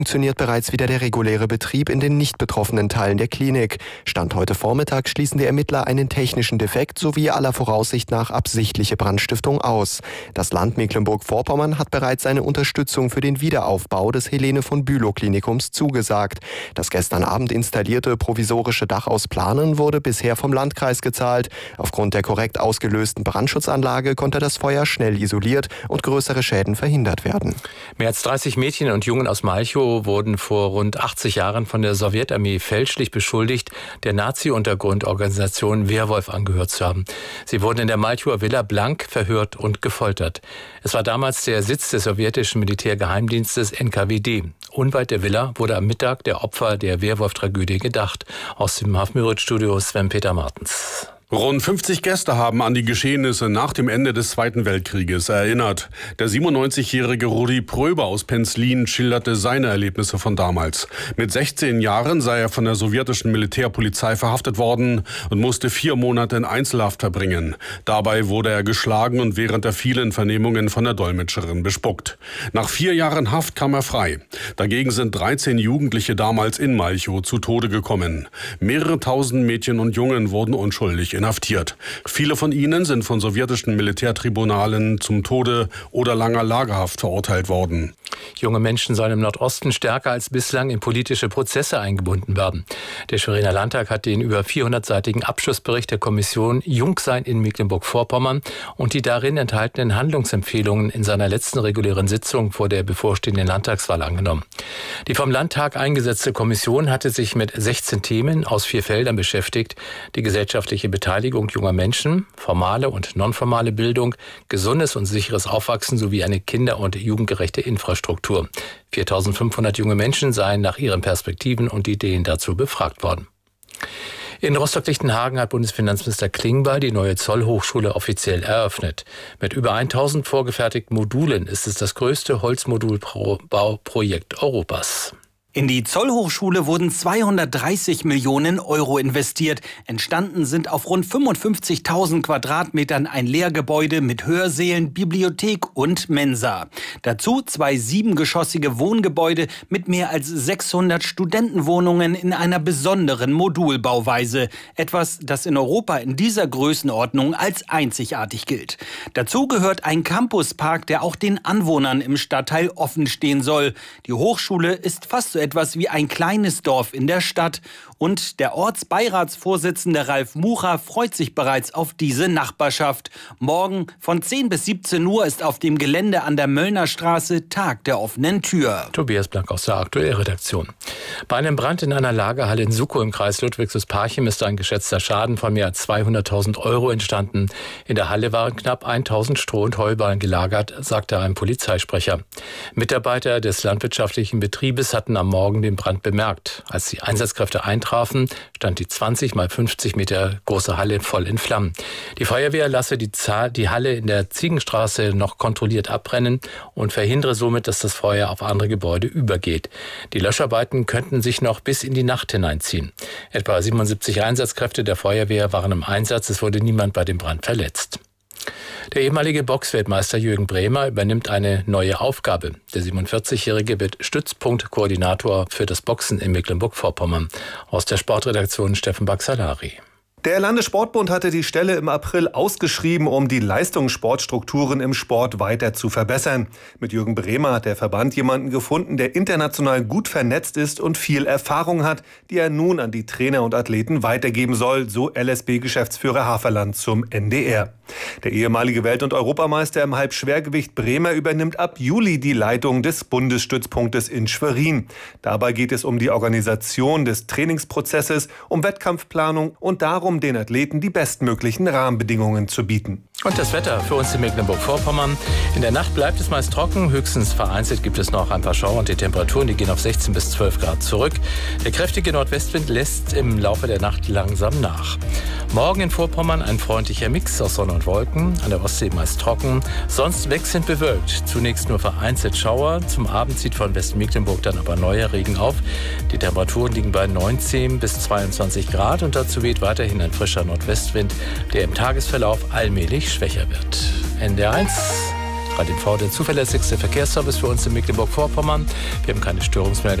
Funktioniert bereits wieder der reguläre Betrieb in den nicht betroffenen Teilen der Klinik. Stand heute Vormittag schließen die Ermittler einen technischen Defekt sowie aller Voraussicht nach absichtliche Brandstiftung aus. Das Land Mecklenburg-Vorpommern hat bereits seine Unterstützung für den Wiederaufbau des Helene-von-Bülow-Klinikums zugesagt. Das gestern Abend installierte provisorische Dach aus Planen wurde bisher vom Landkreis gezahlt. Aufgrund der korrekt ausgelösten Brandschutzanlage konnte das Feuer schnell isoliert und größere Schäden verhindert werden. Mehr als 30 Mädchen und Jungen aus Malchow wurden vor rund 80 Jahren von der Sowjetarmee fälschlich beschuldigt, der Nazi-Untergrundorganisation Wehrwolf angehört zu haben. Sie wurden in der Malchower Villa Blank verhört und gefoltert. Es war damals der Sitz des sowjetischen Militärgeheimdienstes NKWD. Unweit der Villa wurde am Mittag der Opfer der Wehrwolf-Tragödie gedacht. Aus dem Hafenmüritz-Studio Sven-Peter Martens. Rund 50 Gäste haben an die Geschehnisse nach dem Ende des Zweiten Weltkrieges erinnert. Der 97-jährige Rudi Pröber aus Penzlin schilderte seine Erlebnisse von damals. Mit 16 Jahren sei er von der sowjetischen Militärpolizei verhaftet worden und musste 4 Monate in Einzelhaft verbringen. Dabei wurde er geschlagen und während der vielen Vernehmungen von der Dolmetscherin bespuckt. Nach 4 Jahren Haft kam er frei. Dagegen sind 13 Jugendliche damals in Malchow zu Tode gekommen. Mehrere tausend Mädchen und Jungen wurden unschuldig inhaftiert. Viele von ihnen sind von sowjetischen Militärtribunalen zum Tode oder langer Lagerhaft verurteilt worden. Junge Menschen sollen im Nordosten stärker als bislang in politische Prozesse eingebunden werden. Der Schweriner Landtag hat den über 400-seitigen Abschlussbericht der Kommission Jungsein in Mecklenburg-Vorpommern und die darin enthaltenen Handlungsempfehlungen in seiner letzten regulären Sitzung vor der bevorstehenden Landtagswahl angenommen. Die vom Landtag eingesetzte Kommission hatte sich mit 16 Themen aus 4 Feldern beschäftigt: die gesellschaftliche Beteiligung junger Menschen, formale und nonformale Bildung, gesundes und sicheres Aufwachsen sowie eine kinder- und jugendgerechte Infrastruktur. 4.500 junge Menschen seien nach ihren Perspektiven und Ideen dazu befragt worden. In Rostock-Lichtenhagen hat Bundesfinanzminister Klingbeil die neue Zollhochschule offiziell eröffnet. Mit über 1.000 vorgefertigten Modulen ist es das größte Holzmodulbauprojekt Europas. In die Zollhochschule wurden 230 Millionen Euro investiert. Entstanden sind auf rund 55.000 Quadratmetern ein Lehrgebäude mit Hörsälen, Bibliothek und Mensa. Dazu 2 7-geschossige Wohngebäude mit mehr als 600 Studentenwohnungen in einer besonderen Modulbauweise. Etwas, das in Europa in dieser Größenordnung als einzigartig gilt. Dazu gehört ein Campuspark, der auch den Anwohnern im Stadtteil offen stehen soll. Die Hochschule ist fast so etwas wie ein kleines Dorf in der Stadt. Und der Ortsbeiratsvorsitzende Ralf Mucha freut sich bereits auf diese Nachbarschaft. Morgen von 10 bis 17 Uhr ist auf dem Gelände an der Möllnerstraße Tag der offenen Tür. Tobias Blank aus der Aktuellredaktion. Bei einem Brand in einer Lagerhalle in Suckow im Kreis Ludwigslust-Parchim ist ein geschätzter Schaden von mehr als 200.000 Euro entstanden. In der Halle waren knapp 1.000 Stroh- und Heuballen gelagert, sagte ein Polizeisprecher. Mitarbeiter des landwirtschaftlichen Betriebes hatten am Morgen den Brand bemerkt. Als die Einsatzkräfte eintrafen, stand die 20 mal 50 Meter große Halle voll in Flammen. Die Feuerwehr lasse die Halle in der Ziegenstraße noch kontrolliert abbrennen und verhindere somit, dass das Feuer auf andere Gebäude übergeht. Die Löscharbeiten könnten sich noch bis in die Nacht hineinziehen. Etwa 77 Einsatzkräfte der Feuerwehr waren im Einsatz. Es wurde niemand bei dem Brand verletzt. Der ehemalige Boxweltmeister Jürgen Brämer übernimmt eine neue Aufgabe. Der 47-Jährige wird Stützpunktkoordinator für das Boxen in Mecklenburg-Vorpommern. Aus der Sportredaktion Steffen Baxalari. Der Landessportbund hatte die Stelle im April ausgeschrieben, um die Leistungssportstrukturen im Sport weiter zu verbessern. Mit Jürgen Brämer hat der Verband jemanden gefunden, der international gut vernetzt ist und viel Erfahrung hat, die er nun an die Trainer und Athleten weitergeben soll, so LSB-Geschäftsführer Haferland zum NDR. Der ehemalige Welt- und Europameister im Halbschwergewicht Brämer übernimmt ab Juli die Leitung des Bundesstützpunktes in Schwerin. Dabei geht es um die Organisation des Trainingsprozesses, um Wettkampfplanung und darum, den Athleten die bestmöglichen Rahmenbedingungen zu bieten. Und das Wetter für uns in Mecklenburg-Vorpommern. In der Nacht bleibt es meist trocken, höchstens vereinzelt gibt es noch ein paar Schauer und die Temperaturen, die gehen auf 16 bis 12 Grad zurück. Der kräftige Nordwestwind lässt im Laufe der Nacht langsam nach. Morgen in Vorpommern ein freundlicher Mix aus Sonne und Wolken, an der Ostsee meist trocken, sonst wechselnd bewölkt. Zunächst nur vereinzelt Schauer, zum Abend zieht von Westmecklenburg dann aber neuer Regen auf. Die Temperaturen liegen bei 19 bis 22 Grad und dazu weht weiterhin ein frischer Nordwestwind, der im Tagesverlauf allmählich schwächer wird. NDR 1 ÖPNV der zuverlässigste Verkehrsservice für uns in Mecklenburg-Vorpommern. Wir haben keine Störungsmeldung